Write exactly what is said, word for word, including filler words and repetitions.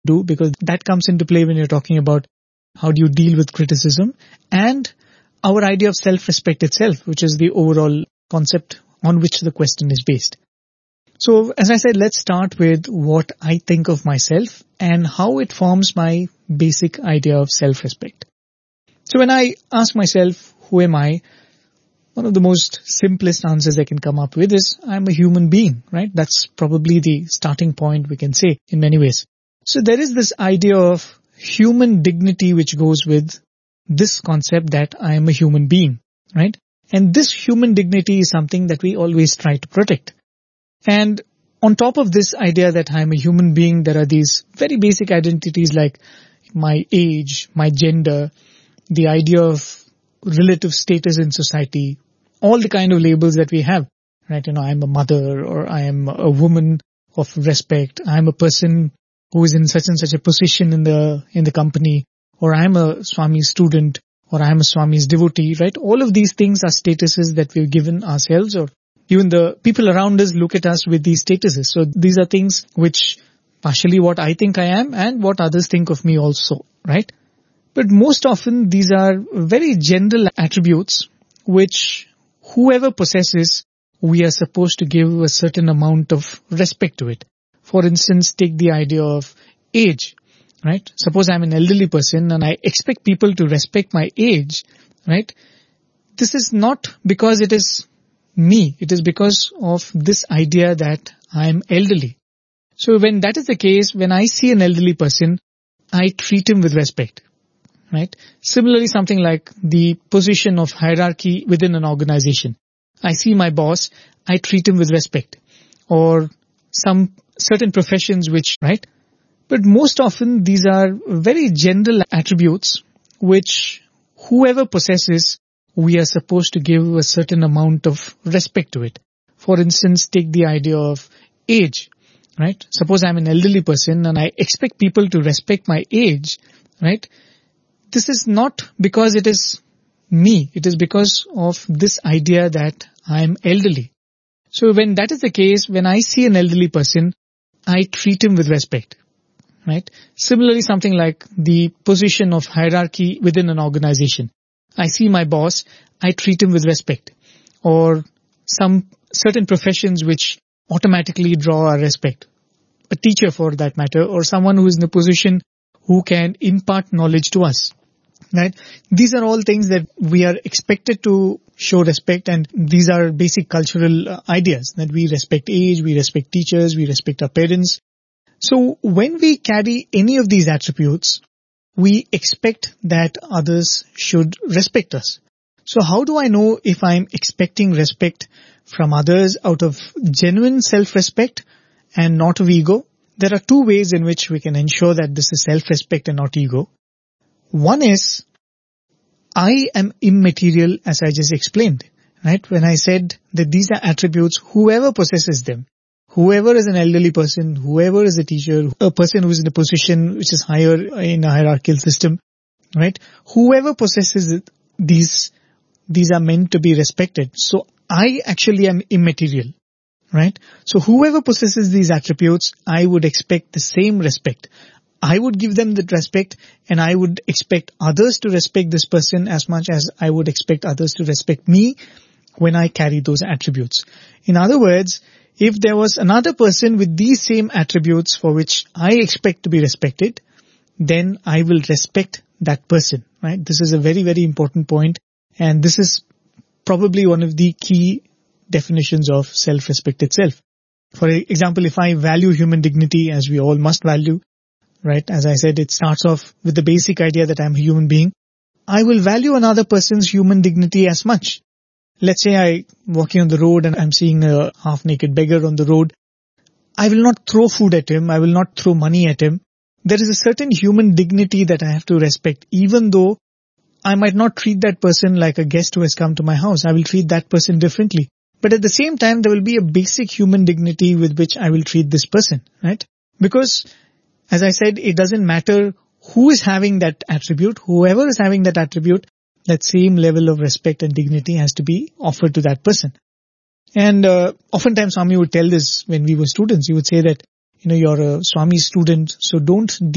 do, because that comes into play when you're talking about how do you deal with criticism and our idea of self-respect itself, which is the overall concept on which the question is based. So, as I said, let's start with what I think of myself and how it forms my basic idea of self-respect. So when I ask myself, who am I? One of the most simplest answers I can come up with is, I'm a human being, right? That's probably the starting point, we can say, in many ways. So there is this idea of human dignity which goes with this concept that I am a human being, right? And this human dignity is something that we always try to protect. And on top of this idea that I am a human being, there are these very basic identities like my age, my gender, the idea of relative status in society, all the kind of labels that we have, right? You know, I'm a mother, or I am a woman of respect. I'm a person who is in such and such a position in the, in the company, or I'm a Swami's student, or I'm a Swami's devotee, right? All of these things are statuses that we've given ourselves, or even the people around us look at us with these statuses. So these are things which partially what I think I am and what others think of me also, right? But most often these are very general attributes which whoever possesses, we are supposed to give a certain amount of respect to it. For instance, take the idea of age, right? Suppose I'm an elderly person and I expect people to respect my age, right? This is not because it is me. It is because of this idea that I'm elderly. So when that is the case, when I see an elderly person, I treat him with respect. Right? Similarly, something like the position of hierarchy within an organization. I see my boss, I treat him with respect. Or some certain professions which, right? But most often these are very general attributes which whoever possesses, we are supposed to give a certain amount of respect to it. For instance, take the idea of age, right? Suppose I'm an elderly person and I expect people to respect my age, right? This is not because it is me. It is because of this idea that I am elderly. So when that is the case, when I see an elderly person, I treat him with respect, right? Similarly, something like the position of hierarchy within an organization. I see my boss, I treat him with respect. Or some certain professions which automatically draw our respect. A teacher for that matter, or someone who is in a position who can impart knowledge to us, right? These are all things that we are expected to show respect, and these are basic cultural uh, ideas that we respect age, we respect teachers, we respect our parents. So when we carry any of these attributes, we expect that others should respect us. So how do I know if I'm expecting respect from others out of genuine self-respect and not of ego? There are two ways in which we can ensure that this is self-respect and not ego. One is, I am immaterial, as I just explained, right? When I said that these are attributes, whoever possesses them, whoever is an elderly person, whoever is a teacher, a person who is in a position which is higher in a hierarchical system, right? Whoever possesses it, these, these are meant to be respected. So I actually am immaterial. Right? So whoever possesses these attributes, I would expect the same respect. I would give them that respect, and I would expect others to respect this person as much as I would expect others to respect me when I carry those attributes. In other words, if there was another person with these same attributes for which I expect to be respected, then I will respect that person. Right? This is a very, very important point, and this is probably one of the key definitions of self-respect itself. For example, if I value human dignity, as we all must value, right? As I said, it starts off with the basic idea that I'm a human being. I will value another person's human dignity as much. Let's say I'm walking on the road and I'm seeing a half-naked beggar on the road. I will not throw food at him. I will not throw money at him. There is a certain human dignity that I have to respect, even though I might not treat that person like a guest who has come to my house. I will treat that person differently. But at the same time, there will be a basic human dignity with which I will treat this person, right? Because, as I said, it doesn't matter who is having that attribute. Whoever is having that attribute, that same level of respect and dignity has to be offered to that person. And uh, oftentimes Swami would tell this when we were students. He would say that, you know, you're a Swami student, so don't